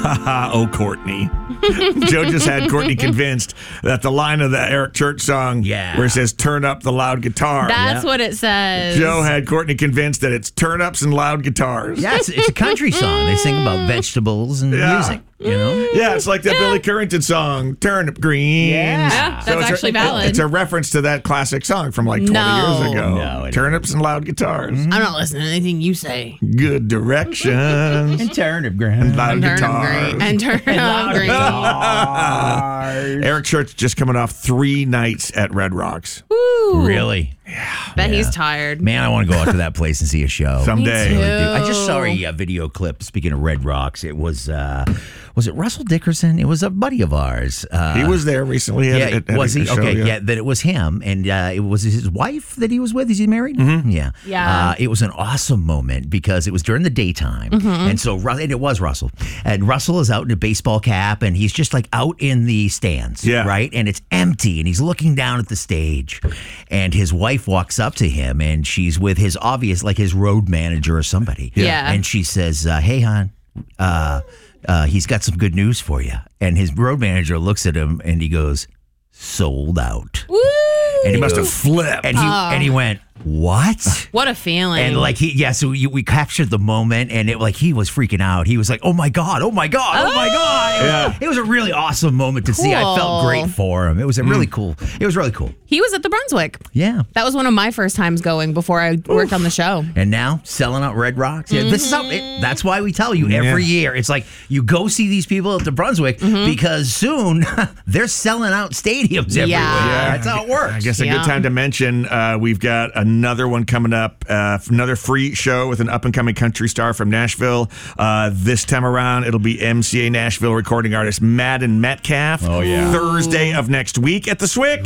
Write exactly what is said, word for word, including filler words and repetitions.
Oh, Courtney. Joe just had Courtney convinced that the line of the Eric Church song yeah. where it says, turn up the loud guitar. That's yeah. what it says. Joe had Courtney convinced that it's turn ups and loud guitars. Yeah, it's, it's a country song. They sing about vegetables and yeah. music, you know? Yeah, it's like that yeah. Billy Currington song, Turnip Greens. Yeah, yeah so that's actually a, valid. It's a reference to that classic song from like twenty no. years ago. No, Turnips and loud guitars. I'm not listening to anything you say. Good directions. And turnip greens. And loud and guitars. And turnip greens. Eric Church just coming off three nights at Red Rocks. Woo. Really? Yeah. Bet yeah. he's tired. Man, I want to go out to that place and see a show. Someday. Me too. I just saw a, a video clip, speaking of Red Rocks. It was, uh, was it Russell Dickerson? It was a buddy of ours. Uh, he was there recently. At, yeah, at, at was he? show, okay, yeah. yeah, that it was him. And uh, it was his wife that he was with. Is he married? Mm-hmm. Yeah. Yeah. Uh, it was an awesome moment because it was during the daytime. Mm-hmm. And so, and it was Russell. And Russell is out in a baseball cap and he's just like out in the stands. Yeah. Right? And it's empty and he's looking down at the stage. And his wife walks up to him and she's with his obvious, like his road manager or somebody. Yeah. yeah. And she says, uh, hey, hon, uh, uh, he's got some good news for you. And his road manager looks at him and he goes, sold out. Woo! And he must have flipped. And he, oh. and he went, what? What a feeling. And like he, yeah, so we, we captured the moment and it like he was freaking out. He was like, oh my God, oh my God, oh, oh my God. It was, yeah. it was a really awesome moment to cool. see. I felt great for him. It was a really mm. cool. It was really cool. He was at the Brunswick. Yeah. That was one of my first times going before I Oof. worked on the show. And now selling out Red Rocks. Yeah, mm-hmm. This is how, it, that's why we tell you every yeah. year. It's like you go see these people at the Brunswick mm-hmm. because soon they're selling out stadiums everywhere. Yeah. That's how it works. I guess a yeah. good time to mention uh, we've got another one coming up, uh, another free show with an up-and-coming country star from Nashville. Uh, this time around, it'll be M C A Nashville recording artist Madden Metcalf. Oh, yeah. Thursday of next week at the Swick.